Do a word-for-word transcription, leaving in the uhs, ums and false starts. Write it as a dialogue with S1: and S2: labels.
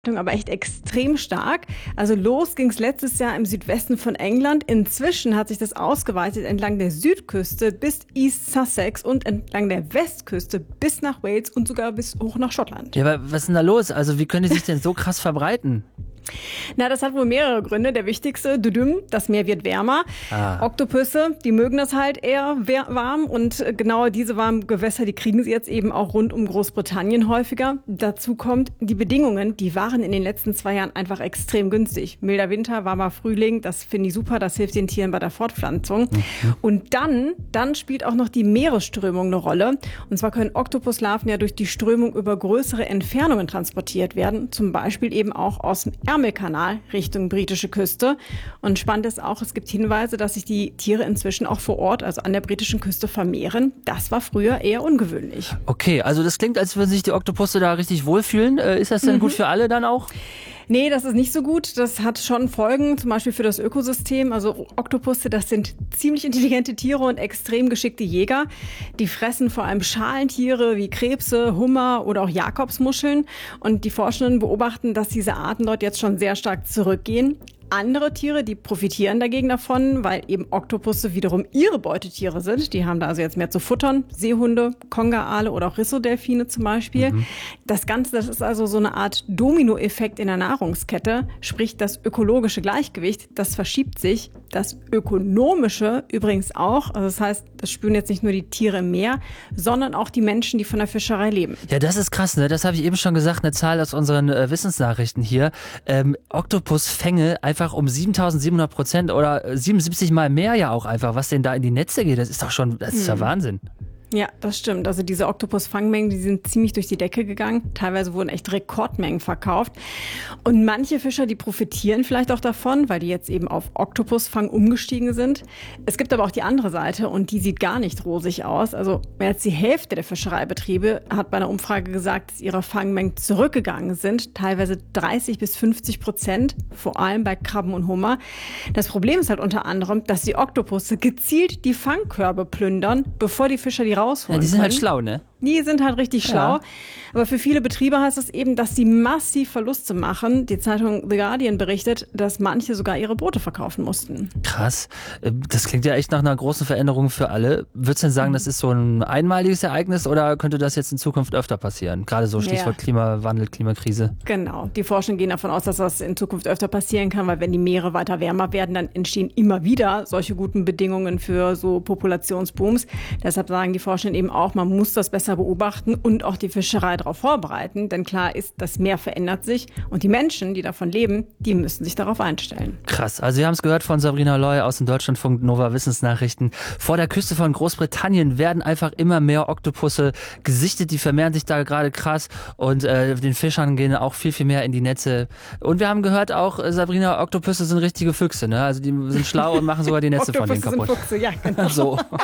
S1: Aber echt extrem stark. Also los ging es letztes Jahr im Südwesten von England. Inzwischen hat sich das ausgeweitet entlang der Südküste bis East Sussex und entlang der Westküste bis nach Wales und sogar bis hoch nach Schottland.
S2: Ja, aber was ist denn da los? Also wie können die sich denn so krass verbreiten?
S1: Na, das hat wohl mehrere Gründe. Der wichtigste, düdüm, das Meer wird wärmer.
S2: Ah.
S1: Oktopüsse, die mögen das halt eher warm und genau diese warmen Gewässer, die kriegen sie jetzt eben auch rund um Großbritannien häufiger. Dazu kommt, die Bedingungen, die waren in den letzten zwei Jahren einfach extrem günstig. Milder Winter, warmer Frühling, das finde ich super, das hilft den Tieren bei der Fortpflanzung. Mhm. Und dann, dann spielt auch noch die Meeresströmung eine Rolle. Und zwar können Oktopuslarven ja durch die Strömung über größere Entfernungen transportiert werden, zum Beispiel eben auch aus dem Ärmelkanal Richtung britische Küste. Und spannend ist auch, es gibt Hinweise, dass sich die Tiere inzwischen auch vor Ort, also an der britischen Küste, vermehren. Das war früher eher ungewöhnlich.
S2: Okay, also das klingt, als würden sich die Oktopusse da richtig wohlfühlen. Äh, ist das denn mhm. gut für alle dann auch?
S1: Nee, das ist nicht so gut. Das hat schon Folgen, zum Beispiel für das Ökosystem. Also Oktopusse, das sind ziemlich intelligente Tiere und extrem geschickte Jäger. Die fressen vor allem Schalentiere wie Krebse, Hummer oder auch Jakobsmuscheln. Und die Forschenden beobachten, dass diese Arten dort jetzt schon sehr stark zurückgehen. Andere Tiere, die profitieren dagegen davon, weil eben Oktopusse wiederum ihre Beutetiere sind. Die haben da also jetzt mehr zu futtern. Seehunde, Konga-Aale oder auch Rissodelfine zum Beispiel. Mhm. Das Ganze, das ist also so eine Art Dominoeffekt in der Nahrungskette. Sprich, das ökologische Gleichgewicht, das verschiebt sich. Das ökonomische übrigens auch. Also das heißt, das spüren jetzt nicht nur die Tiere im Meer, sondern auch die Menschen, die von der Fischerei leben.
S2: Ja, das ist krass, ne? Das habe ich eben schon gesagt, eine Zahl aus unseren äh, Wissensnachrichten hier. Ähm, Oktopusfänge einfach um siebentausendsiebenhundert Prozent oder siebenundsiebzig Mal mehr ja auch einfach, was denn da in die Netze geht. Das ist doch schon, das ist ja Wahnsinn.
S1: Ja, das stimmt. Also diese Oktopusfangmengen, die sind ziemlich durch die Decke gegangen. Teilweise wurden echt Rekordmengen verkauft. Und manche Fischer, die profitieren vielleicht auch davon, weil die jetzt eben auf Oktopusfang umgestiegen sind. Es gibt aber auch die andere Seite und die sieht gar nicht rosig aus. Also mehr als die Hälfte der Fischereibetriebe hat bei einer Umfrage gesagt, dass ihre Fangmengen zurückgegangen sind. Teilweise dreißig bis fünfzig Prozent, vor allem bei Krabben und Hummer. Das Problem ist halt unter anderem, dass die Oktopusse gezielt die Fangkörbe plündern, bevor die Fischer die rausholen.
S2: Ja, die sind
S1: können.
S2: halt schlau, ne?
S1: Die sind halt richtig schlau.
S2: Ja.
S1: Aber für viele Betriebe heißt es eben, dass sie massiv Verluste machen. Die Zeitung The Guardian berichtet, dass manche sogar ihre Boote verkaufen mussten.
S2: Krass. Das klingt ja echt nach einer großen Veränderung für alle. Würdest du denn sagen, das ist so ein einmaliges Ereignis oder könnte das jetzt in Zukunft öfter passieren? Gerade so Stichwort ja. Klimawandel, Klimakrise.
S1: Genau. Die Forscher gehen davon aus, dass das in Zukunft öfter passieren kann, weil wenn die Meere weiter wärmer werden, dann entstehen immer wieder solche guten Bedingungen für so Populationsbooms. Deshalb sagen die Forscher eben auch, man muss das besser beobachten und auch die Fischerei darauf vorbereiten. Denn klar ist, das Meer verändert sich und die Menschen, die davon leben, die müssen sich darauf einstellen.
S2: Krass. Also wir haben es gehört von Sabrina Loy aus dem Deutschlandfunk Nova Wissensnachrichten. Vor der Küste von Großbritannien werden einfach immer mehr Oktopusse gesichtet. Die vermehren sich da gerade krass und äh, den Fischern gehen auch viel, viel mehr in die Netze. Und wir haben gehört auch, äh, Sabrina, Oktopusse sind richtige Füchse. Ne? Also die sind schlau und machen sogar die Netze von denen kaputt.
S1: Sind Füchse, ja, genau.
S2: So.